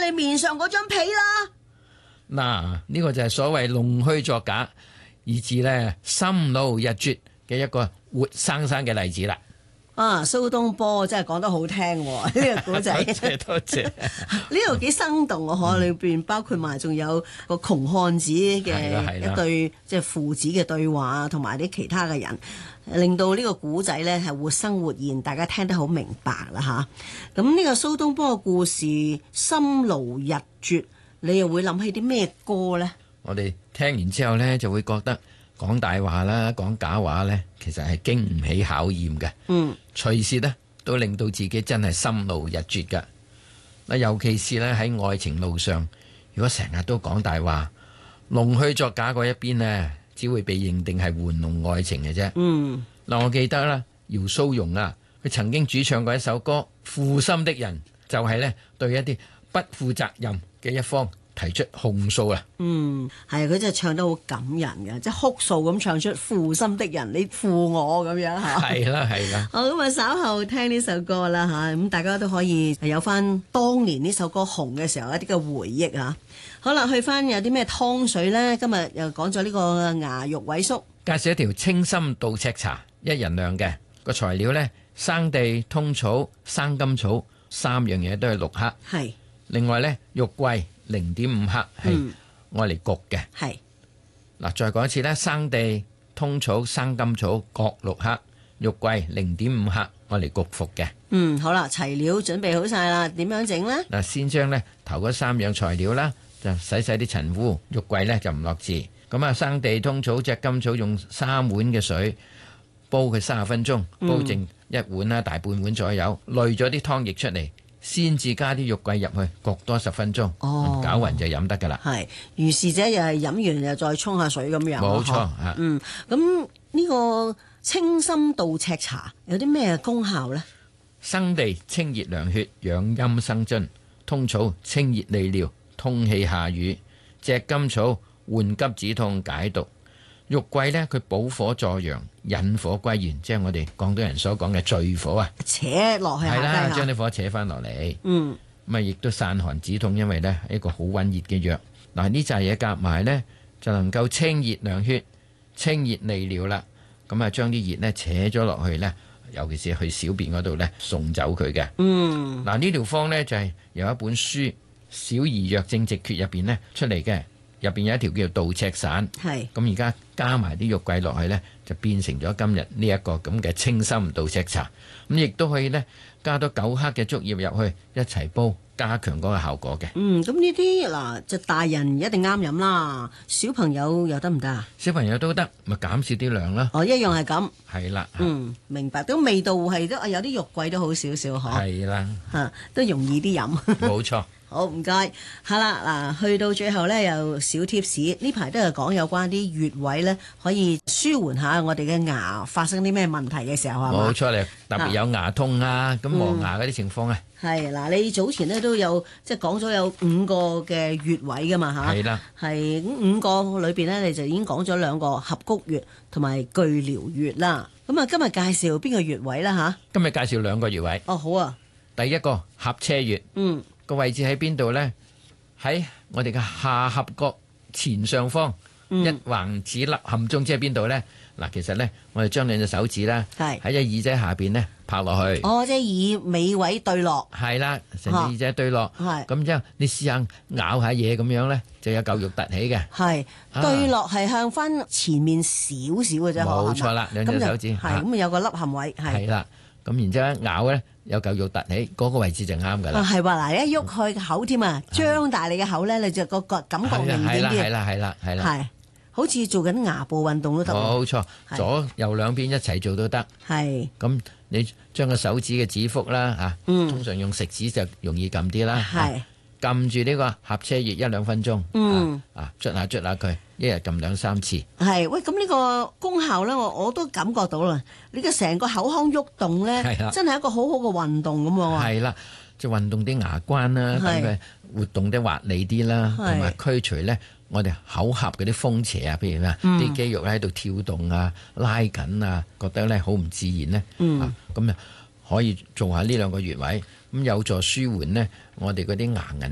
你面上嗰張被啦。 嗱，呢個就係所謂弄虛作假，以致呢心勞日絕嘅一個活生生嘅例子啦。 啊，蘇東坡真係講得好聽喎，呢個古仔。 多謝。 呢度幾生動啊！裏邊包括埋仲有個窮漢子嘅一對即係父子嘅對話，同埋啲其他嘅人，令到呢個古仔呢係活生活現，大家聽得好明白啦吓。咁呢個蘇東坡嘅故事心勞日絕，你又會諗起啲咩歌呢？ 我哋聽完之後呢，就會覺得講大話啦，講假話呢，其實係經唔起考驗嘅。隨時呢都令到自己真係心勞日絕㗎。嗱，尤其是呢喺愛情路上，如果成日都講大話，弄虛作假嗰一邊呢，只會被認定係玩弄愛情嘅啫。嗱，我記得啦，姚蘇蓉啊，佢曾經主唱過一首歌《負心的人》，就係呢對一啲不負責任嘅一方提出控訴啊。 係佢真係唱得好感人嘅，即係哭訴咁唱出負心的人，你負我咁樣嚇。係啦。好，咁啊，稍後聽呢首歌啦嚇，咁大家都可以有翻當年呢首歌紅嘅時候一啲嘅回憶啊。好啦，去翻有啲咩湯水呢？今日又講咗呢個牙肉萎縮， 介紹一條清心杜赤茶，1人量嘅個材料呢，生地、通草、生甘草3樣嘢都係6克。係。另外呢，肉桂0.5克係愛嚟焗嘅。係。嗱，再講一次咧，生地、通草、生甘草各6克，肉桂0.5克愛嚟焗服嘅。 好啦，齊料準備好晒啦，點樣整呢？ 嗱，先將呢頭嗰3樣材料啦，就洗晒啲塵污，肉桂呢就唔落字。咁啊，生地、通草、隻甘草用3碗嘅水煲佢30分鐘，煲剩1碗啦，大半碗左右，濾咗啲湯液出嚟，先至加啲肉桂入去焗多10分鐘，攪勻就飲得噶啦。係，如是者又係飲完又再沖下水咁樣。冇錯。咁呢個清心杜赤茶有啲咩功效呢？ 生地清熱涼血，養陰生津；通草清熱利尿，通氣下瘀；隻甘草緩急止痛，解毒。肉桂呢，佢補火助陽，引火歸元，即係我哋廣東人所講嘅聚火啊， 扯落去。係啦，將啲火扯翻落嚟。咁啊，亦都散寒止痛，因為呢一個好溫熱嘅藥。嗱，呢扎嘢夾埋呢，就能夠清熱涼血、清熱利尿啦。咁啊，將啲熱呢扯咗落去呢，尤其是去小便嗰度呢，送走佢嘅。嗱，呢條方呢，就係由一本書《小兒藥證直訣》入邊呢出嚟嘅。入邊有一條叫做杜赤散，咁而家加埋啲肉桂落去呢，就變成咗今日呢一個咁嘅清心杜赤茶。咁亦都可以呢，加多9克嘅竹葉入去一齊煲，加強嗰個效果嘅。咁呢啲嗱就大人一定啱飲啦，小朋友又得唔得啊？ 小朋友都得，咪減少啲量啦。 一樣係咁。係啦。 明白。都味道係都有啲肉桂都好少少嗬。 係啦。 都容易啲飲。 冇錯。 好，唔該。係啦，嗱，去到最後呢，有小貼士。呢排都係講有關啲穴位呢，可以舒緩下我哋嘅牙發生啲咩問題嘅時候，係嘛？ 冇錯，你特別有牙痛啊，咁磨牙嗰啲情況啊。 係嗱，你早前呢都有即係講咗有5個嘅穴位噶嘛嚇。係啦。係5個裏邊呢，你就已經講咗2個合谷穴同埋巨髎穴啦。咁啊，今日介紹邊個穴位啦嚇？ 今日介紹2個穴位。 好啊。 第一個合車穴。個位置喺邊度呢？喺我哋嘅下頜角前上方，一橫指凹陷中，即係邊度呢？嗱，其實呢，我哋將2隻手指啦，喺隻耳仔下邊呢拍落去。即係耳尾位對落。係啦，成隻耳仔對落。咁之後你試下咬下嘢咁樣呢，就有嚿肉凸起嘅。係對落係向翻前面少少嘅啫。冇錯啦，2隻手指。係咁有個凹陷位。係啦，咁然之後一咬呢，有嚿肉凸起，嗰個位置就啱噶啦。係話嗱，一喐佢口添啊，張大你嘅口咧，你就個感覺明顯啲。係啦。係，好似做緊牙部運動都得。冇錯，左右兩邊一齊做都得。係。咁你將個手指嘅指腹啦，嚇，通常用食指就容易撳啲啦。係。撳住呢個合車穴1-2分鐘。捽下佢，一日撳2-3次。係，喂，咁呢個功效咧，我都感覺到啦。你嘅成個口腔喐動咧，真係一個好好嘅運動咁喎。係啦，就運動啲牙關啦，等佢活動得滑利啲啦，同埋驅除咧我哋口合嗰啲風邪啊，譬如咩啲肌肉喺度跳動啊、拉緊啊，覺得咧好唔自然咧。咁啊可以做下呢2個穴位，咁有助舒緩呢我哋嗰啲牙齦